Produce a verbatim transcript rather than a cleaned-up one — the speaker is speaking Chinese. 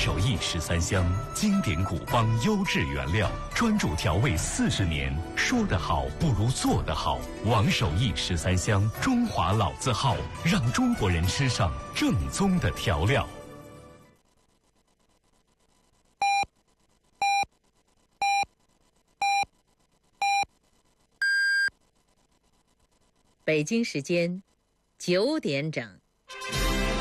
手艺十三香，经典古方优质原料，专注调味四十年，说得好不如做得好。王手艺十三香，中华老字号，让中国人吃上正宗的调料。 北京时间九点整。